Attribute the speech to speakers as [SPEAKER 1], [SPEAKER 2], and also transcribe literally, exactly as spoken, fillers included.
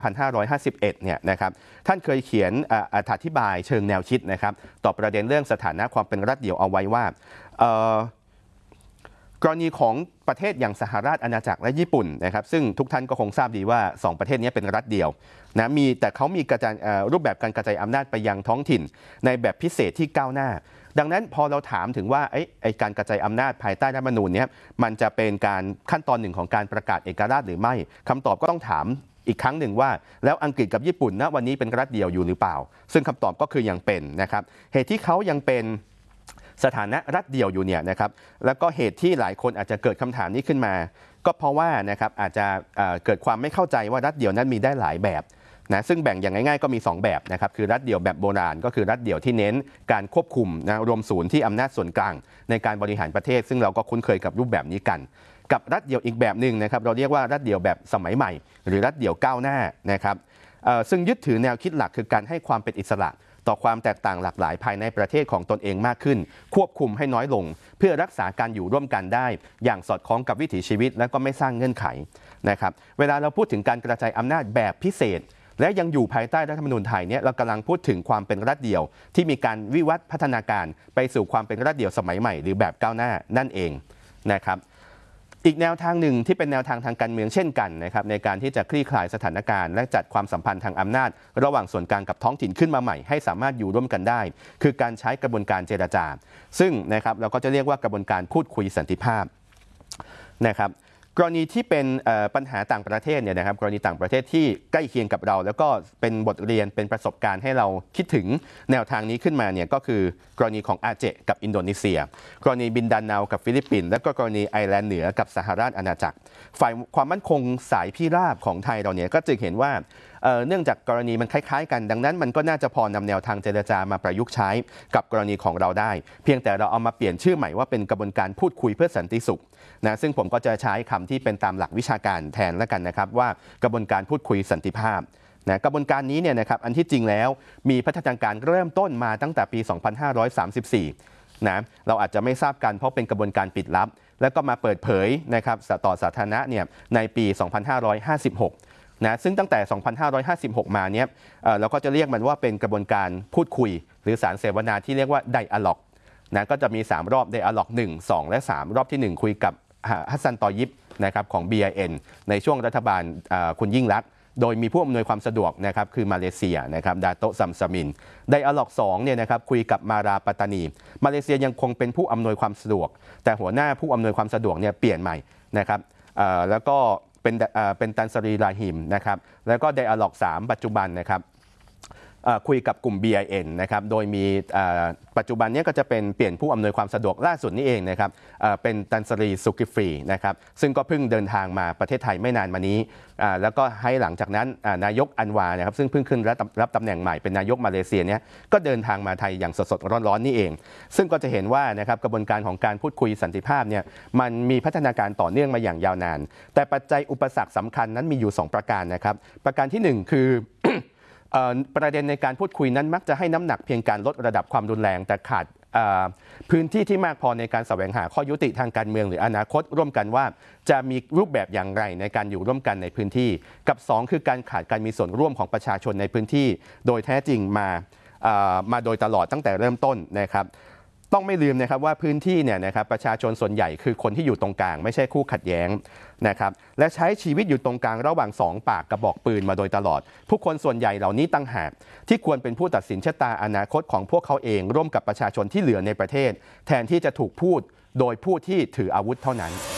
[SPEAKER 1] หนึ่งพันห้าร้อยห้าสิบเอ็ดเนี่ยนะครับท่านเคยเขียนอธิบายเชิงแนวคิดนะครับต่อประเด็นเรื่องสถานะความเป็นรัฐเดี่ยวเอาไว้ว่ากรณีของประเทศอย่างสหราชอาณาจักรและญี่ปุ่นนะครับซึ่งทุกท่านก็คงทราบดีว่าสองประเทศนี้เป็นรัฐเดียวนะมีแต่เขามีกระจายรูปแบบการกระจายอำนาจไปยังท้องถิ่นในแบบพิเศษที่ก้าวหน้าดังนั้นพอเราถามถึงว่าไอ้ไอ้การกระจายอำนาจภายใต้รัฐธรรมนูญนี้มันจะเป็นการขั้นตอนหนึ่งของการประกาศเอกราชหรือไม่คำตอบก็ต้องถามอีกครั้งหนึ่งว่าแล้วอังกฤษกับญี่ปุ่นณวันนี้เป็นรัฐเดียวอยู่หรือเปล่าซึ่งคำตอบก็คือยังเป็นนะครับเหตุที่เขายังเป็นสถานะรัฐเดียวอยู่เนี่ยนะครับแล้วก็เหตุที่หลายคนอาจจะเกิดคำถามนี้ขึ้นมาก็เพราะว่านะครับอาจจะเกิดความไม่เข้าใจว่ารัฐเดียวนั้นมีได้หลายแบบนะซึ่งแบ่งอย่างง่ายๆก็มีสองแบบนะครับคือรัฐเดี่ยวแบบโบราณก็คือรัฐเดี่ยวที่เน้นการควบคุมนะรวมศูนย์ที่อำนาจส่วนกลางในการบริหารประเทศซึ่งเราก็คุ้นเคยกับรูปแบบนี้กันกับรัฐเดี่ยวอีกแบบหนึ่งนะครับเราเรียกว่ารัฐเดี่ยวแบบสมัยใหม่หรือรัฐเดี่ยวก้าวหน้านะครับซึ่งยึดถือแนวคิดหลักคือการให้ความเป็นอิสระต่อความแตกต่างหลากหลายภายในประเทศของตนเองมากขึ้นควบคุมให้น้อยลงเพื่อรักษาการอยู่ร่วมกันได้อย่างสอดคล้องกับวิถีชีวิตและก็ไม่สร้างเงื่อนไขนะครับเวลาเราพูดถึงการกระจายอำนาจแบบพิเศษและยังอยู่ภายใต้รัฐธรรมนูญไทยเนี่ยเรากำลังพูดถึงความเป็นรัฐเดี่ยวที่มีการวิวัฒน์พัฒนาการไปสู่ความเป็นรัฐเดี่ยวสมัยใหม่หรือแบบก้าวหน้านั่นเองนะครับอีกแนวทางหนึ่งที่เป็นแนวทางทางการเมืองเช่นกันนะครับในการที่จะคลี่คลายสถานการณ์และจัดความสัมพันธ์ทางอำนาจระหว่างส่วนกลางกับท้องถิ่นขึ้นมาใหม่ให้สามารถอยู่ร่วมกันได้คือการใช้กระบวนการเจรจาซึ่งนะครับเราก็จะเรียกว่ากระบวนการพูดคุยสันติภาพนะครับกรณีที่เป็นปัญหาต่างประเทศเนี่ยนะครับกรณีต่างประเทศที่ใกล้เคียงกับเราแล้วก็เป็นบทเรียนเป็นประสบการณ์ให้เราคิดถึงแนวทางนี้ขึ้นมาเนี่ยก็คือกรณีของอาเจกับอินโดนีเซียกรณีบินดาเนากับฟิลิปปินส์และก็กรณีไอร์แลนด์เหนือกับสหราชอาณาจักรฝ่ายความมั่นคงสายพิราบของไทยเราเนี่ยก็จึงเห็นว่าเนื่องจากกรณีมันคล้ายๆกันดังนั้นมันก็น่าจะพอนำแนวทางเจรจามาประยุกต์ใช้กับกรณีของเราได้เพียงแต่เราเอามาเปลี่ยนชื่อใหม่ว่าเป็นกระบวนการพูดคุยเพื่อสันติสุขนะซึ่งผมก็จะใช้คำที่เป็นตามหลักวิชาการแทนแล้วกันนะครับว่ากระบวนการพูดคุยสันติภาพนะกระบวนการนี้เนี่ยนะครับอันที่จริงแล้วมีพัฒนาการเริ่มต้นมาตั้งแต่ปีสองพันห้าร้อยสามสิบสี่นะเราอาจจะไม่ทราบกันเพราะเป็นกระบวนการปิดลับแล้วก็มาเปิดเผยนะครับต่อสาธารณะเนี่ยในปีสองพันห้าร้อยห้าสิบหกนะซึ่งตั้งแต่สองพันห้าร้อยห้าสิบหกมาเนี่ยเราก็จะเรียกมันว่าเป็นกระบวนการพูดคุยหรือสารเสวนาที่เรียกว่าไดอะล็อกนะก็จะมีสามรอบไดอะล็อกหนึ่ง สองและสามรอบที่หนึ่งคุยกับฮัสซันตอยิบนะครับของ บี ไอ เอ็น ในช่วงรัฐบาลคุณยิ่งลักษณ์โดยมีผู้อำนวยความสะดวกนะครับคือมาเลเซียนะครับดาโตะซัมซามินไดอะล็อกสองเนี่ยนะครับคุยกับมาราปัตตานีมาเลเซียยังคงเป็นผู้อำนวยความสะดวกแต่หัวหน้าผู้อำนวยความสะดวกเนี่ยเปลี่ยนใหม่นะครับแล้วก็เป็นเป็นตันสรีราฮิมนะครับแล้วก็ไดอะล็อกสามปัจจุบันนะครับคุยกับกลุ่ม บี ไอ เอ็น นะครับโดยมีปัจจุบันนี้ก็จะเป็นเปลี่ยนผู้อำนวยความสะดวกล่าสุดนี้เองนะครับเป็นตันสรีสุกิฟรีนะครับซึ่งก็เพิ่งเดินทางมาประเทศไทยไม่นานมานี้แล้วก็ให้หลังจากนั้นนายกอันวานะครับซึ่งเพิ่งขึ้นรับตำแหน่งใหม่เป็นนายกมาเลเซียเนี่ยก็เดินทางมาไทยอย่างสดๆร้อนๆนี่เองซึ่งก็จะเห็นว่านะครับกระบวนการของการพูดคุยสันติภาพเนี่ยมันมีพัฒนาการต่อเนื่องมาอย่างยาวนานแต่ปัจจัยอุปสรรคสำคัญนั้นมีอยู่สองประการนะครับประการที่หนึ่งคือประเด็นในการพูดคุยนั้นมักจะให้น้ำหนักเพียงการลดระดับความรุนแรงแต่ขาดพื้นที่ที่มากพอในการแสวงหาข้อยุติทางการเมืองหรืออนาคตร่วมกันว่าจะมีรูปแบบอย่างไรในการอยู่ร่วมกันในพื้นที่กับสองคือการขาดการมีส่วนร่วมของประชาชนในพื้นที่โดยแท้จริงมามาโดยตลอดตั้งแต่เริ่มต้นนะครับต้องไม่ลืมนะครับว่าพื้นที่เนี่ยนะครับประชาชนส่วนใหญ่คือคนที่อยู่ตรงกลางไม่ใช่คู่ขัดแย้งนะครับและใช้ชีวิตอยู่ตรงกลางระหว่างสองปากกระบอกปืนมาโดยตลอดผู้คนส่วนใหญ่เหล่านี้ตั้งหากที่ควรเป็นผู้ตัดสินชะตาอนาคตของพวกเขาเองร่วมกับประชาชนที่เหลือในประเทศแทนที่จะถูกพูดโดยผู้ที่ถืออาวุธเท่านั้น